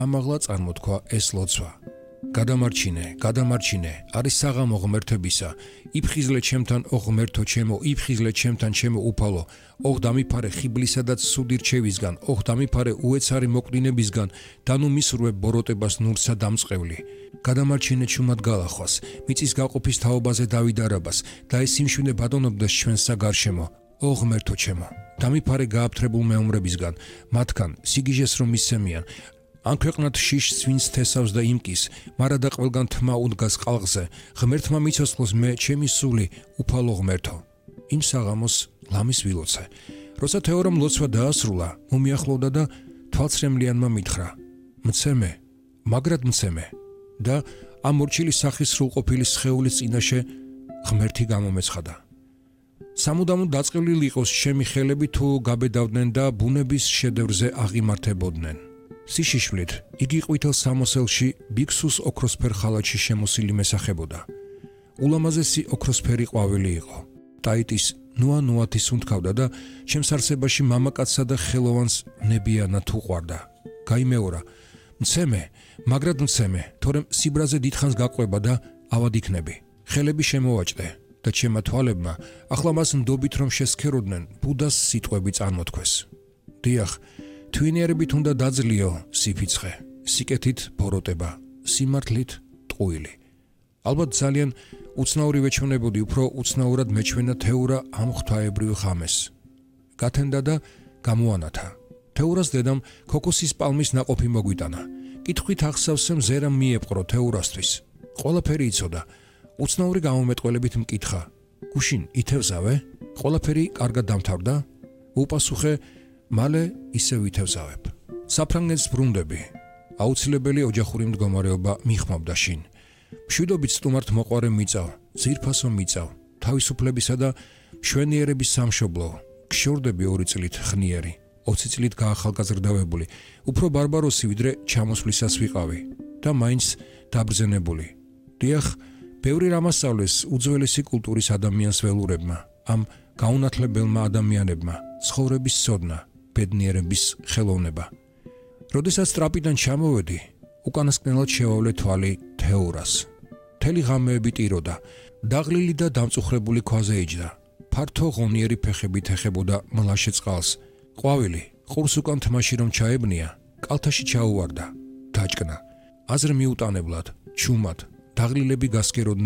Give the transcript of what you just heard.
ამაღლა წარმოთქვა ეს ლოცვა. გადამარჩინე, არის საღამო ღმერთებისა, იფხიზლე ჩემთან ო ღმერთო ჩემო, იფხიზლე ჩემთან ჩემო უფალო, ოღ დამიფარე ხიბლისა და ცუდი რჩევისგან, ოღ დამიფარე უეცარი მოკვდინებისგან, და ნუ მისურვებ ბოროტებას ნურსა დამწყევლი. გადამარჩინე ჩუმად გალახვას, მიწის გაყოფის თაობაზე დავიდარებას, და ეს სიმშვიდე ბატონობდეს ჩვენსა გარშემო, ო ღმერთო ჩემო, დამიფარე გააფთრებულ მეომრებისგან, მათგან სიგიჟეს რომ ისემიან, ან ქვეყნად შიშს ვინც თესავს და იმკის, მარა და ყველგან თმა უდგას ყალღზე, ღმერთმა მიცოცხლოს მე ჩემი სული, უფალო ღმერთო. იმ საღამოს ლამის ვილოცე. როცა თეორამ ლოცვა დაასრულა, მომიახლოვდა და თვალცრემლიანმა მითხრა: მცემე, მაგრად მცემე. და ამ მორჩილის სახის სრულყოფილი სხეულის წინაშე ღმერთი გამომეცხადა. სამუდამოდ დაწყევლილი იყოს ჩემი ხელები თუ გაბედავდნენ და ბუნების შედევრზე აღიმართებოდნენ. სიშიშვლით იგი ყვითელ სამოსელში ბიქსუს ოქროსფერ ხალათში შემოსილი მესახებოდა. ულამაზესი ოქროსფერი ყვავილი იყო. ტაიტის ნუათის უნთქავდა და ჩემს არსებაში მამაკაცსა და ხელოვანს ნებიანად უყვარდა. გაიმეორა: მცემე, მაგრად მცემე, თორემ სიბრაზე დიდხანს გაყვება და ავად იქნები. ხელები შემოვაჭდე და ჩემმა თვალებმა ახლა მას ნდობით რომ შესქეროდნენ, ბუდას სიტყვები წარმოთქვეს. დიახ, თვინიერებით უნდა დაძლიო სიფიცხე, სიკეთით ბოროტება, სიმართლით ტყუილი. ალბათ ძალიან უცნაური ვეჩვენებოდი, უფრო უცნაურად მეჩვენა თეურა ამ ღვთაებრივ ღამეს. გათენდა და გამოანათა. თეურას დედამ ქოქოსის პალმის ნაყოფი მოგვიტანა. კითხვით ახსავსემ ზერამ მიეპყრო თეურასთვის. ყველაფერი იცოდა. უცნაური გამომეტყველებით მკითხა: გუშინ ითევზავე? ყველაფერი კარგად დამთავრდა? უპასუხე: მალე ისე ვითევზავებ. საფრანგეთს ბრუნდები. აუცილებელი ოჯახური მდგომარეობა მიხმობდა შინ. მშვიდობით სტუმართ მოყვარე მიწავ, ძირფასო მიწავ, თავისუფლებისა და მშვენიერების სამშობლო. გშორდები 2 წლით ხნიერი, 20 წლით გაახალგაზრდავებული, უფრო ბარბაროსი ვიდრე ჩამოსვლისას ვიყავი და მაინც დაბრძენებული. დიახ, ბევრი რამ ასწავლეს უძველესი კულტურის ადამიანს ველურებმა, ამ გაუნათლებელმა ადამიანებმა, ცხოვრების ცოდნა, ბედნიერების ხელოვნება. როდესაც ტრაპიდან ჩამოვედი, უკანასკნელად შევავლე თვალი თეურას. მთელი ღამეები ტიროდა, დაღლილი და დამწუხრებული ქვაზე იჯდა. ფართო ღონიერი ფეხებით ეხებოდა მლაშე წყალს. ყვავილი, ყურს უკან თმაში რომ ჩაებნია, კალთაში ჩაუვარდა, დაჭკნა. აზრ მიუტანებლად, ჩუმად, დაღლილები გასკეროდნენ